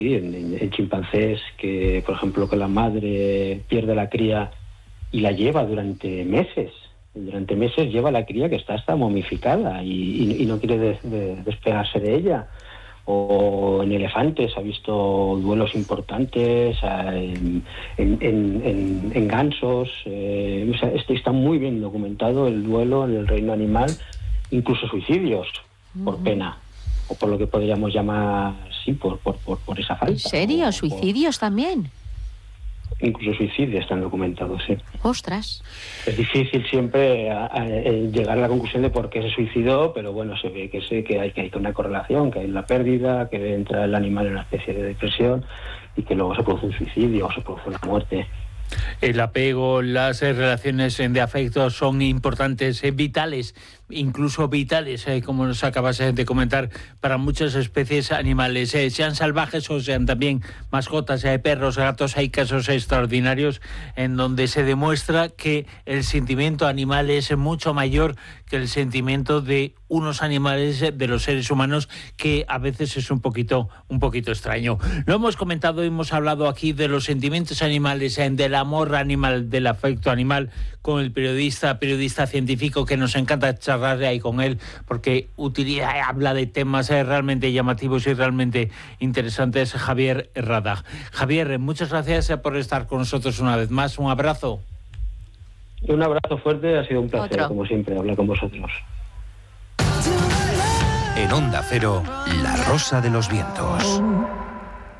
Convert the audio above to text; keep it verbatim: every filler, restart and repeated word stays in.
en, en, en chimpancés, que por ejemplo que la madre pierde la cría y la lleva durante meses. Durante meses lleva la cría que está hasta momificada y, y, y no quiere de, de, despegarse de ella. O en elefantes ha visto duelos importantes, en, en, en, en gansos. Eh, o sea, este está muy bien documentado el duelo en el reino animal, incluso suicidios uh-huh. por pena, o por lo que podríamos llamar, sí, por, por, por, por esa falta. ¿En serio? O, ¿Suicidios por... también? Incluso suicidios están documentados, sí. ¡Ostras! Es difícil siempre a, a, a llegar a la conclusión de por qué se suicidó, pero bueno, se ve que, se, que, hay, que hay una correlación, que hay una pérdida, que entra el animal en una especie de depresión y que luego se produce un suicidio o se produce una muerte. El apego, las relaciones de afecto son importantes, eh, vitales, incluso vitales, eh, como nos acabas de comentar, para muchas especies animales, eh, sean salvajes o sean también mascotas, eh, perros, gatos. Hay casos extraordinarios en donde se demuestra que el sentimiento animal es mucho mayor que el sentimiento de unos animales, de los seres humanos, que a veces es un poquito, un poquito extraño. Lo hemos comentado, hemos hablado aquí de los sentimientos animales, del amor animal, del afecto animal, con el periodista, periodista científico, que nos encanta charlar ahí con él, porque utiliza, habla de temas realmente llamativos y realmente interesantes, Javier Radag. Javier, muchas gracias por estar con nosotros una vez más. Un abrazo. Un abrazo fuerte, ha sido un placer, Otro. como siempre, hablar con vosotros. En Onda Cero, La Rosa de los Vientos.